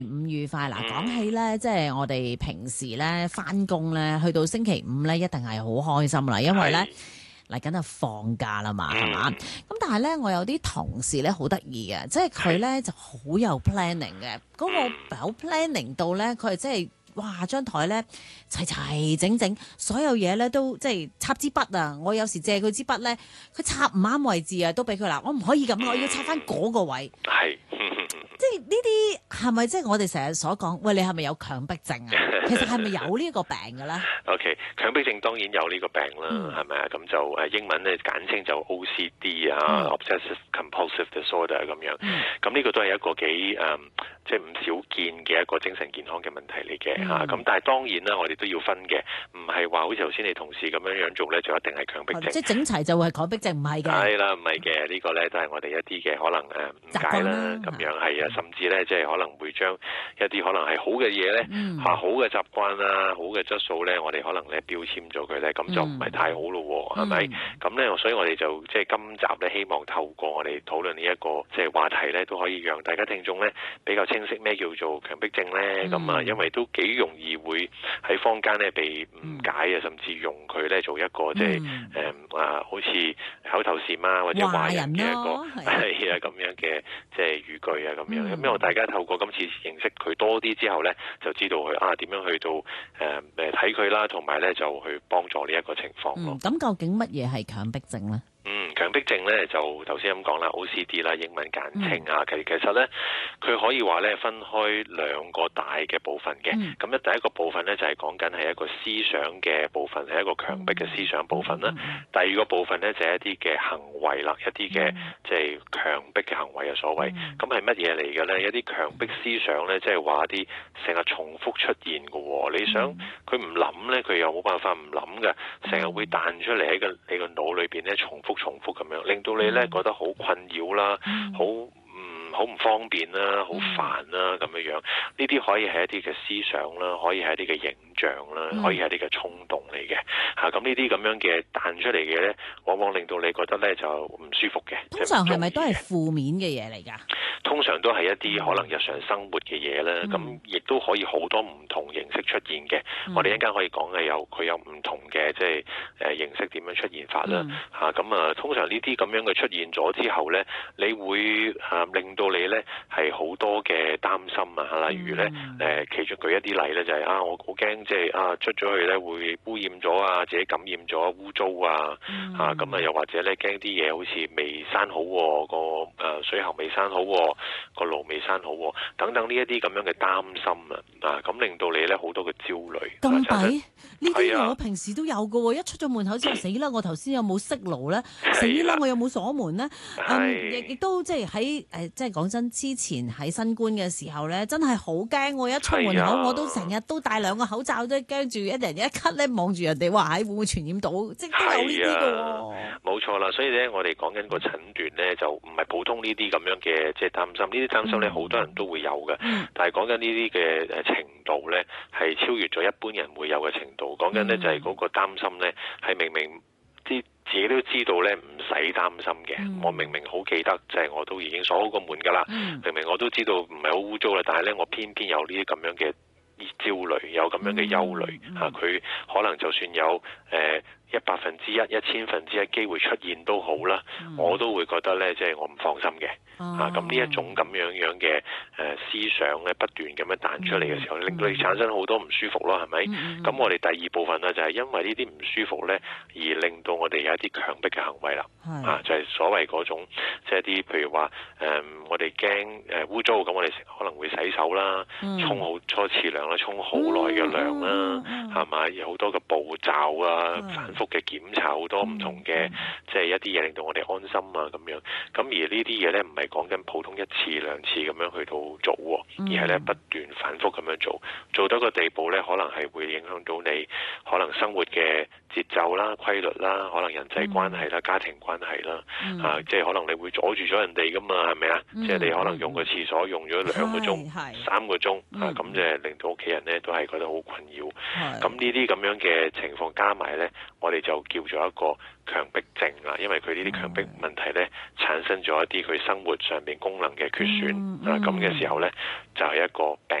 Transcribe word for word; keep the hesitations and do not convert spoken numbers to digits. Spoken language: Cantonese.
唔愉快嗱，講起咧，即係我哋平時咧翻工咧，去到星期五咧，一定係好開心啦，因為咧嚟緊就放假啦嘛，係嘛？咁但係咧，我有啲同事咧好得意嘅，即係佢咧就好有 planning 嘅，嗰個有 planning 到咧，佢係即係。哇！張台咧齊齊整整，所有嘢咧都即係插支筆啊！我有時借佢支筆咧，佢插唔啱位置啊，都俾佢啦。我唔可以咁，我要插翻嗰個位。 係， 即係呢啲係咪即係我哋成日所講？喂，你係咪有強迫症啊？其實係咪有呢個病嘅咧 ？OK， 強迫症當然有呢個病啦，係咪啊？咁就誒英文咧簡稱就 O C D 啊、嗯、，Obsessive Compulsive Disorder 咁樣。咁呢、嗯、個都係一個幾誒，即係唔少見嘅一個精神健康嘅問題嚟嘅嚇。咁、嗯、但係當然啦，我哋都要分嘅，唔係話好似頭先你同事咁樣樣做咧，就一定係強迫症。 即係整齊就會係強迫症，唔係嘅。係啦，唔係嘅，呢個咧都係我哋一啲嘅可能誒誤解啦，咁樣係啊，甚至咧即係可能會將一啲可能係好嘅嘢咧嚇，好嘅習慣啊，好嘅質素咧，我哋可能咧標籤咗佢咧，咁就唔係太好咯喎，係咪？咁咧，所以我哋就即係今集咧，希望透過我哋討論呢一個即係話題咧，都可以讓大家聽眾咧比較清晰咩叫做強迫症咧。咁啊，因為都幾容易會喺坊間咧被誤解啊，甚至用佢咧做一個即係誒啊，好似口頭禪啊或者話人嘅一個係啊咁樣嘅即係語句啊咁樣。咁因為大家透過今次認識佢多啲之後咧，就知道佢啊點樣去到誒誒睇佢啦，同埋咧就去幫助呢一個情況咯。 咁、嗯、究竟乜嘢係強迫症咧？ 嗯，強迫症咧就頭先咁講啦 ，O C D 啦，英文簡稱啊。其、嗯、其實咧，佢可以話咧分開兩個大嘅部分嘅。咁咧、嗯、第一個部分咧就係講緊係一個思想嘅部分，係一個強迫嘅思想部分啦。嗯嗯、第二個部分咧就係一啲嘅行為啦，一啲嘅即係強迫嘅行為啊，所謂。咁係乜嘢嚟嘅咧？一啲強迫思想咧，即係話一啲成日重複出現嘅喎。你想佢唔諗咧，佢又冇辦法唔諗嘅，成日會彈出嚟喺個你個腦裏邊咧重複。重複咁樣，令到你咧覺得好困擾啦，好唔好唔方便啦，好煩啦咁樣樣。呢啲可以係一啲嘅思想啦，可以係一啲嘅形象啦，可以係一啲嘅衝動嚟嘅嚇。咁呢啲咁樣嘅彈出嚟嘅咧，往往令到你覺得咧就唔舒服嘅。 通常係咪都係負面嘅嘢嚟㗎？ 通常都係一啲可能日常生活嘅嘢咧，咁亦都可以好多唔同形式出現嘅。嗯、我哋一陣間可以講嘅有佢有唔同嘅即係誒形式點樣出現法啦嚇。咁、嗯、啊，通常呢啲咁樣嘅出現咗之後咧，你會啊令到你咧係好多嘅擔心啊。例如咧誒、呃，其中舉一啲例咧就係、是、啊，我好驚即係啊出咗去咧會污染咗啊，自己感染咗污糟啊嚇。咁、嗯、啊又或者咧驚啲嘢好似未閂好喎，個誒水喉未閂好喎。個路未閂好，等等呢一啲咁樣嘅擔心啊，啊咁令到你咧好多嘅焦慮。 咁抵呢啲我平時都有噶喎，一出咗門口之後死啦！我頭先有冇熄爐咧？死啦！我有冇鎖門咧？亦亦都即係喺誒，即係講真，之前喺新冠嘅時候咧，真係好驚。我一出門口我都成日都戴兩個口罩，都驚住一人一咳咧，望住人哋話喺會唔會傳染到，即係都有呢啲噶。 冇錯啦，所以咧我哋講緊個診斷咧，就唔係普通呢啲咁樣嘅即係擔心。呢啲擔心咧，好多人都會有嘅，嗯、但係講緊呢啲嘅誒程度咧，係超越咗一般人會有嘅程度。講緊咧就係嗰個擔心咧，係明明啲自己都知道咧唔使擔心嘅。嗯、我明明好記得，就係、是、我都已經鎖好個門㗎啦。嗯、明明我都知道唔係好污糟啦，但係咧我偏偏有呢啲咁樣嘅焦慮，有咁樣嘅憂慮嚇。佢、嗯啊、可能就算有誒。呃一百分之一、一千分之一機會出現都好啦，嗯、我都會覺得咧，即係我唔放心嘅。哦、啊，咁呢一種咁樣樣嘅誒思想咧，不斷咁樣彈出嚟嘅時候，嗯、令到你產生好多唔舒服咯，係咪？咁、嗯、我哋第二部分咧，就係因為呢啲唔舒服咧，而令到我哋有一啲強迫嘅行為啦。是啊，就係、是、所謂嗰種，即係一啲譬如話誒、呃，我哋驚誒污糟，咁我哋可能會洗手啦，嗯、沖好初次涼啦，沖好耐嘅涼啦，係咪、嗯？有好多嘅步驟啊，嗯、反覆嘅檢查，好多唔同嘅，嗯、即係一啲嘢令到我哋安心啊咁樣。咁而呢啲嘢咧，唔係講緊普通一次兩次咁樣去到做，而係咧不斷反覆咁樣做，做到個地步咧，可能係會影響到你可能生活嘅節奏啦、規律啦，可能人際關係啦、嗯、家庭關係啦，嗯、啊，即係可能你會阻住咗人哋噶嘛，係咪啊？嗯、即係你可能用個廁所用咗兩個鐘、三個鐘，嗯、啊，咁即係令到屋企人咧都係覺得好困擾。咁呢啲咁樣嘅情況加埋咧，我我哋就叫做一個強迫症啊，因為佢呢啲強迫問題呢，產生咗一啲佢生活上面功能嘅缺損啊，咁嘅時候呢，就係一個病